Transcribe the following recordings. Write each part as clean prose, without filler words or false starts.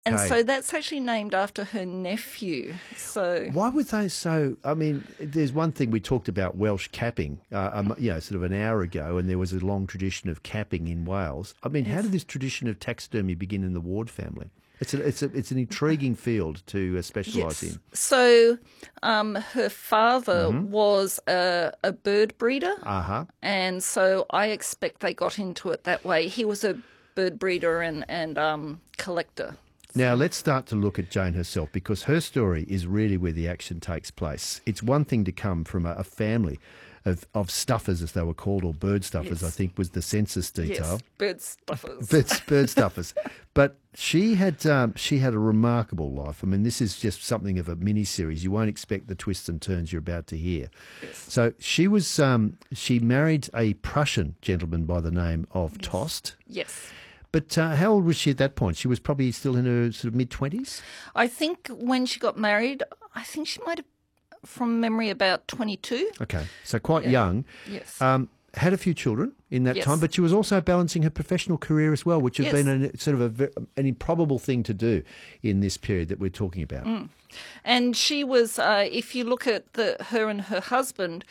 And Okay. so that's actually named after her nephew. So Why were they so? I mean, there's one thing we talked about Welsh capping, sort of an hour ago, and there was a long tradition of capping in Wales. I mean, how did this tradition of taxidermy begin in the Ward family? It's an intriguing field to specialise yes. in. So her father was a bird breeder, and so I expect they got into it that way. He was a bird breeder and collector. Now, let's start to look at Jane herself, because her story is really where the action takes place. It's one thing to come from a family of stuffers, as they were called, or bird stuffers, Yes. I think was the census detail. Yes, bird stuffers. Bird stuffers. But she had a remarkable life. I mean, this is just something of a mini series. You won't expect the twists and turns you're about to hear. Yes. So she married a Prussian gentleman by the name of Tost. Yes. But how old was she at that point? She was probably still in her sort of mid-20s? I think when she got married, I think she might have, from memory, about 22. Okay, so quite young. Yes. Had a few children in that Yes. time, but she was also balancing her professional career as well, which has Yes. been an improbable thing to do in this period that we're talking about. And she was, if you look at her and her husband,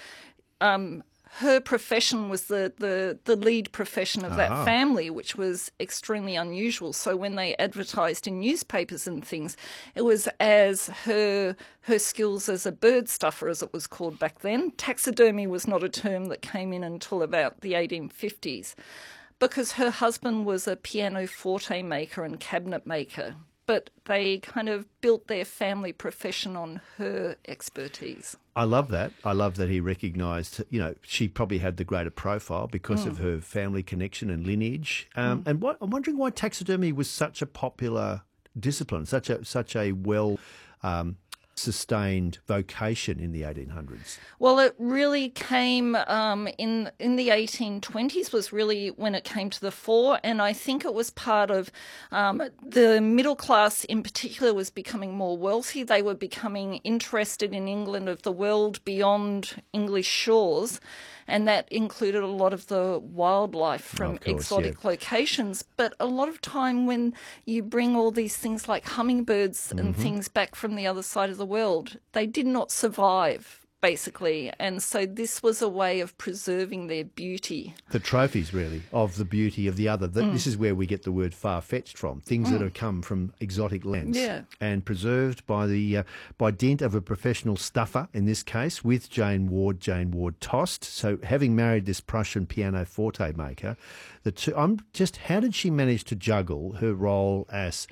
her profession was the lead profession of that family, which was extremely unusual. So when they advertised in newspapers and things, it was as her skills as a bird stuffer, as it was called back then. Taxidermy was not a term that came in until about the 1850s, because her husband was a pianoforte maker and cabinet maker. But they kind of built their family profession on her expertise. I love that. I love that he recognised, she probably had the greater profile because of her family connection and lineage. And I'm wondering why taxidermy was such a popular discipline, such a well sustained vocation in the 1800s. Well, it really came in the 1820s was really when it came to the fore, and I think it was part of the middle class in particular was becoming more wealthy. They were becoming interested in England of the world beyond English shores, and that included a lot of the wildlife from Of course, exotic locations. But a lot of time when you bring all these things like hummingbirds and things back from the other side of the world, they did not survive, basically. And so this was a way of preserving their beauty. The trophies, really, of the beauty of the other. This is where we get the word far-fetched from, things that have come from exotic lands and preserved by dint of a professional stuffer, in this case, with Jane Ward Tost. So having married this Prussian pianoforte maker, how did she manage to juggle her role as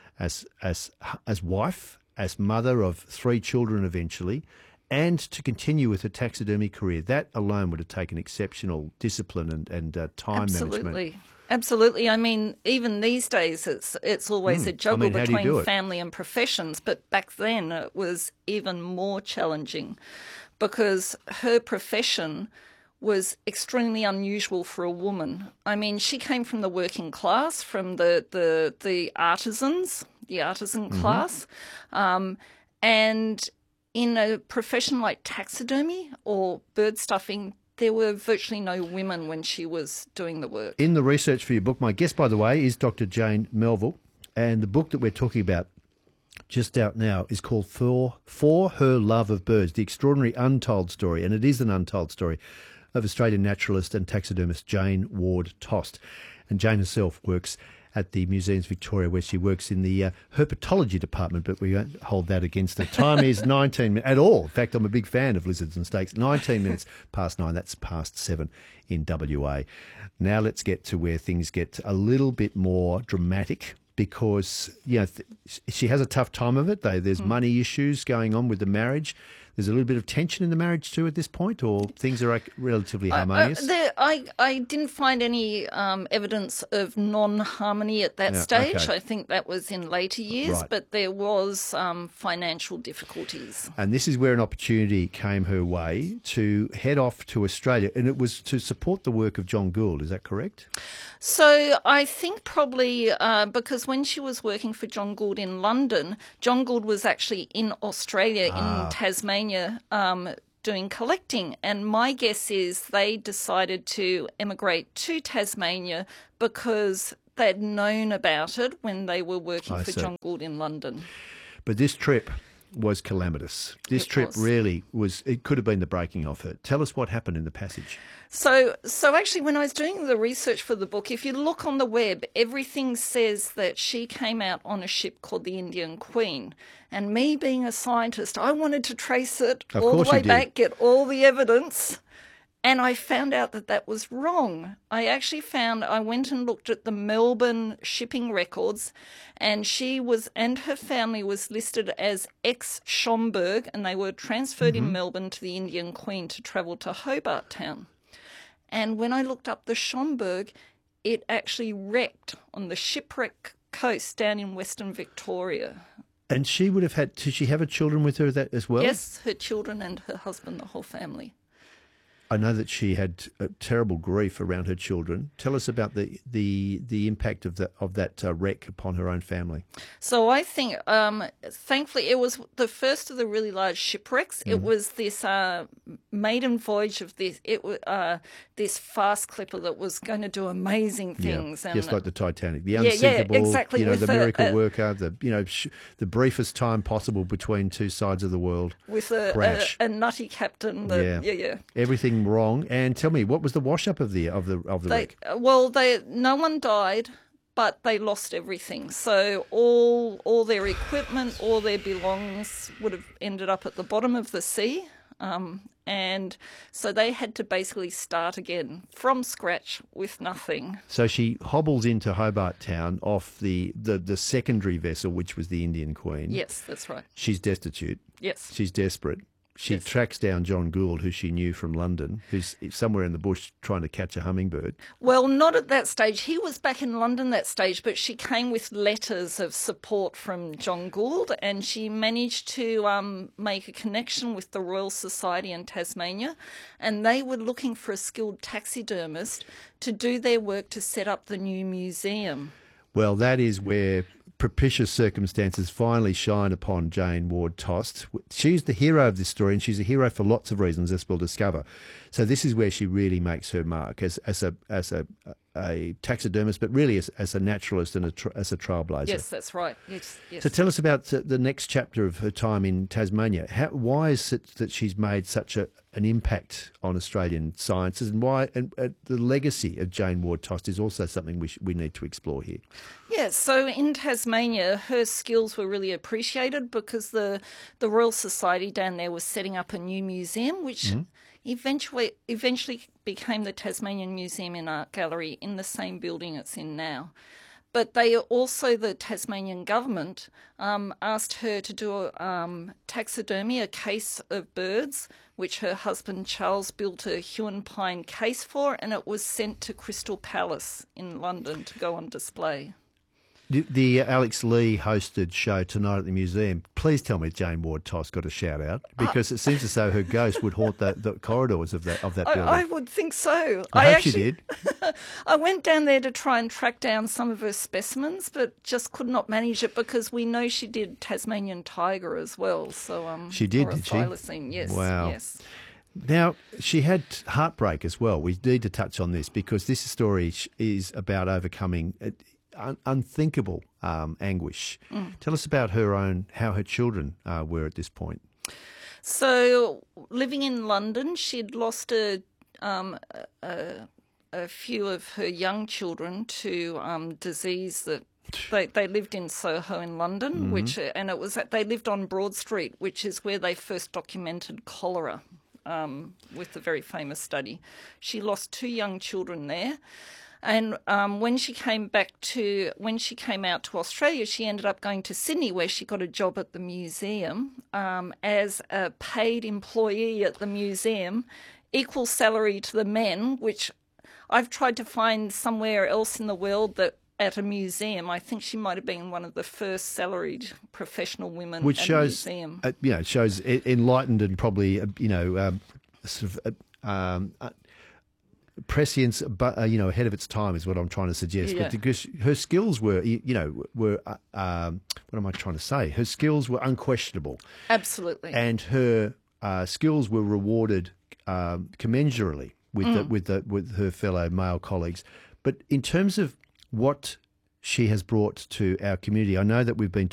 wife, as mother of 3 children eventually, and to continue with her taxidermy career? That alone would have taken exceptional discipline and time management. Absolutely. I mean, even these days, it's always a juggle how do you do between it? family and professions. But back then, it was even more challenging because her profession was extremely unusual for a woman. I mean, she came from the working class, from the artisans, the artisan class, and in a profession like taxidermy or bird stuffing, there were virtually no women when she was doing the work. In the research for your book, my guest, by the way, is Dr. Jane Melville, and the book that we're talking about just out now is called For Her Love of Birds, The Extraordinary Untold Story, and it is an untold story of Australian naturalist and taxidermist Jane Ward Tost. And Jane herself works at the Museums Victoria, where she works in the herpetology department, but we won't hold that against her. Time is 19 minutes at all. In fact, I'm a big fan of lizards and snakes. 19 minutes past 9, that's past 7 in WA. Now let's get to where things get a little bit more dramatic, because she has a tough time of it. There's money issues going on with the marriage. There's a little bit of tension in the marriage too at this point, or things are relatively harmonious? I didn't find any evidence of non-harmony at that stage. Okay. I think that was in later years, Right. but there was financial difficulties. And this is where an opportunity came her way to head off to Australia, and it was to support the work of John Gould. Is that correct? So I think probably because when she was working for John Gould in London, John Gould was actually in Australia, in Tasmania, doing collecting. And my guess is they decided to emigrate to Tasmania because they'd known about it when they were working I for see. John Gould in London. But this trip was calamitous. This trip really was, it could have been the breaking of her. Tell us what happened in the passage. So actually, when I was doing the research for the book, if you look on the web, everything says that she came out on a ship called the Indian Queen. And me being a scientist, I wanted to trace it all the way back, get all the evidence. And I found out that that was wrong. I went and looked at the Melbourne shipping records, and her family was listed as ex-Schomburg, and they were transferred in Melbourne to the Indian Queen to travel to Hobart Town. And when I looked up the Schomburg, it actually wrecked on the shipwreck coast down in Western Victoria. And she would have had, did she have her children with her that as well? Yes, her children and her husband, the whole family. I know that she had terrible grief around her children. Tell us about the impact of that wreck upon her own family. So I think, thankfully, it was the first of the really large shipwrecks. It was this maiden voyage of this fast clipper that was going to do amazing things. Yeah, and, just like the Titanic, the unsinkable, exactly. The miracle worker, the briefest time possible between two sides of the world. With crash. a nutty captain. Everything wrong. And tell me, what was the wash up of the wreck? Well, no one died, but they lost everything. So all their equipment, all their belongings would have ended up at the bottom of the sea. And so they had to basically start again from scratch with nothing. So she hobbles into Hobart Town off the secondary vessel, which was the Indian Queen. Yes, that's right. She's destitute. Yes. She's desperate. She tracks down John Gould, who she knew from London, who's somewhere in the bush trying to catch a hummingbird. Well, not at that stage. He was back in London that stage, but she came with letters of support from John Gould, and she managed to make a connection with the Royal Society in Tasmania, and they were looking for a skilled taxidermist to do their work to set up the new museum. Well, that is where propitious circumstances finally shine upon Jane Ward Tost. She's the hero of this story, and she's a hero for lots of reasons, as we'll discover. So this is where she really makes her mark as a taxidermist, but really as a naturalist and as a trailblazer. Yes, that's right. Yes. So tell us about the next chapter of her time in Tasmania. Why is it that she's made such an impact on Australian sciences, and why the legacy of Jane Ward Tost is also something we need to explore here? Yeah, so in Tasmania, her skills were really appreciated because the Royal Society down there was setting up a new museum, which eventually became the Tasmanian Museum and Art Gallery in the same building it's in now. But the Tasmanian government asked her to do taxidermy, a case of birds, which her husband Charles built a Huon pine case for, and it was sent to Crystal Palace in London to go on display. The Alex Lee hosted show Tonight at the Museum. Please tell me Jane Ward Tost got a shout out, because it seems as though her ghost would haunt the corridors of that building. I would think so. I hope she did. I went down there to try and track down some of her specimens, but just could not manage it because we know she did Tasmanian tiger as well. So she did she? Thylacine, yes. Wow. Yes. Now, she had heartbreak as well. We need to touch on this because this story is about overcoming unthinkable anguish. Tell us about how her children were at this point. So, living in London, she'd lost a few of her young children to disease that they lived in Soho in London, they lived on Broad Street, which is where they first documented cholera. With the very famous study. She lost 2 young children there. And when she came out to Australia, she ended up going to Sydney, where she got a job at the museum as a paid employee at the museum, equal salary to the men, which I've tried to find somewhere else in the world that at a museum. I think she might have been one of the first salaried professional women at a museum. Shows enlightened and probably, prescience, but ahead of its time is what I'm trying to suggest. Yeah. But because her skills were, what am I trying to say? Her skills were unquestionable. Absolutely. And her skills were rewarded commensurately with her fellow male colleagues. But in terms of what she has brought to our community. I know that we've been